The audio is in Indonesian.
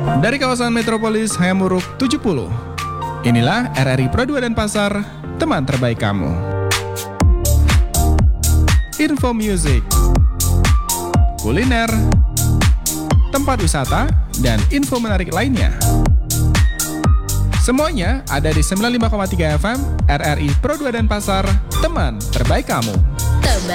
Dari kawasan Metropolis Hayamuruk 70, inilah RRI Pro 2 Denpasar, teman terbaik kamu. Info music, kuliner, tempat wisata, dan info menarik lainnya. Semuanya ada di 95,3 FM RRI Pro 2 Denpasar, teman terbaik kamu.